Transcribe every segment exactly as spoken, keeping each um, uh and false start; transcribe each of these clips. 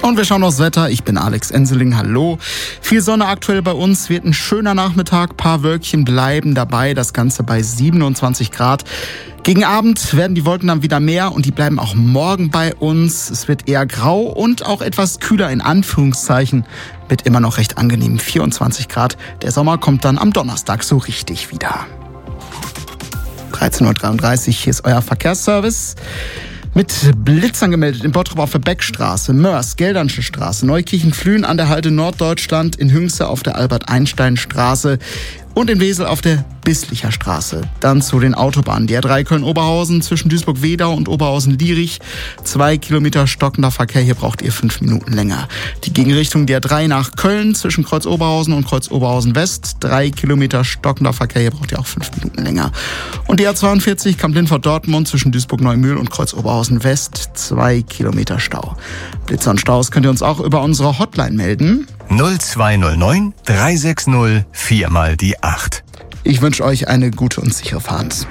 Und wir schauen aufs Wetter. Ich bin Alex Enseling. Hallo. Viel Sonne aktuell bei uns. Wird ein schöner Nachmittag. Paar Wölkchen bleiben dabei. Das Ganze bei siebenundzwanzig Grad. Gegen Abend werden die Wolken dann wieder mehr und die bleiben auch morgen bei uns. Es wird eher grau und auch etwas kühler in Anführungszeichen. Mit immer noch recht angenehmen vierundzwanzig Grad. Der Sommer kommt dann am Donnerstag so richtig wieder. dreizehn Uhr dreiunddreißig, hier ist euer Verkehrsservice. Mit Blitzern gemeldet in Bottrop auf der Beckstraße, Mörs, Geldernsche Straße, Neukirchen-Flühen an der Halde Norddeutschland, in Hünxe auf der Albert-Einstein-Straße und in Wesel auf der Bisslicher Straße. Dann zu den Autobahnen. Die A drei Köln-Oberhausen zwischen Duisburg-Wedau und Oberhausen-Lierich. Zwei Kilometer stockender Verkehr, hier braucht ihr fünf Minuten länger. Die Gegenrichtung der A drei nach Köln zwischen Kreuz-Oberhausen und Kreuz-Oberhausen-West. Drei Kilometer stockender Verkehr, hier braucht ihr auch fünf Minuten länger. Und die A zweiundvierzig Kamp-Lindfort-Dortmund zwischen Duisburg-Neumühl und Kreuz-Oberhausen-West. Zwei Kilometer Stau. Blitzer und Staus könnt ihr uns auch über unsere Hotline melden. null zwei null neun drei sechs null vier mal die acht. Ich wünsche euch eine gute und sichere Fahrt.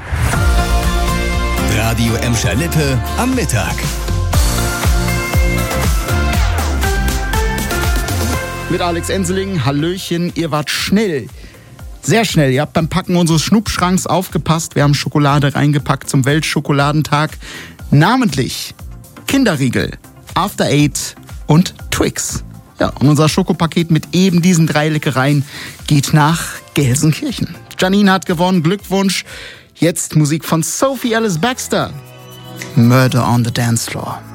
Radio Emscher Lippe am Mittag. Mit Alex Enseling, Hallöchen, ihr wart schnell. Sehr schnell, ihr habt beim Packen unseres Schnuppschranks aufgepasst. Wir haben Schokolade reingepackt zum Weltschokoladentag. Namentlich Kinderriegel, After Eight und Twix. Ja, und unser Schokopaket mit eben diesen drei Leckereien geht nach Gelsenkirchen. Janine hat gewonnen, Glückwunsch. Jetzt Musik von Sophie Ellis-Bextor. Murder on the Dance Floor.